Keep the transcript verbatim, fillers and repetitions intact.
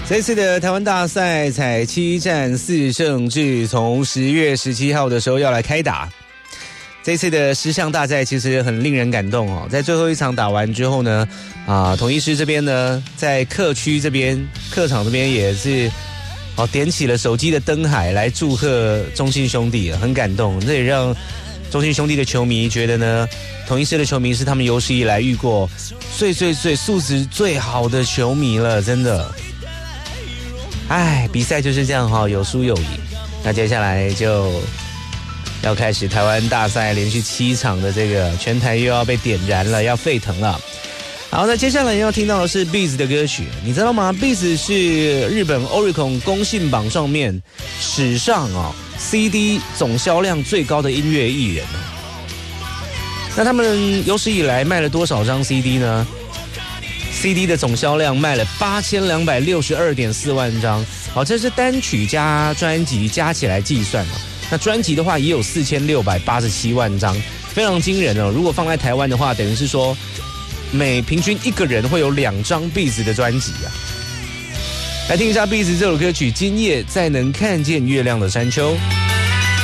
这次的台湾大赛采七战四胜制，从十月十七号的时候要来开打。这次的十项大赛其实很令人感动哦，在最后一场打完之后呢，啊，统一狮这边呢，在客区这边客场这边也是哦点起了手机的灯海来祝贺中信兄弟，很感动。这也让中信兄弟的球迷觉得呢，统一狮的球迷是他们有史以来遇过最最最素质最好的球迷了，真的。哎，比赛就是这样哈，有输有赢。那接下来就要开始台湾大赛连续七场的这个全台又要被点燃了，要沸腾了。好，那接下来要听到的是 Beats 的歌曲，你知道吗 ？Beats 是日本 Oricon 公信榜上面史上哦 C D 总销量最高的音乐艺人。那他们有史以来卖了多少张 C D 呢？C D 的总销量卖了八千两百六十二点四万张，好，这是单曲加专辑加起来计算。那专辑的话也有四千六百八十七万张，非常惊人哦。如果放在台湾的话，等于是说每平均一个人会有两张 Beats 的专辑啊。来听一下 Beats 这首歌曲《今夜再能看见月亮的山丘》。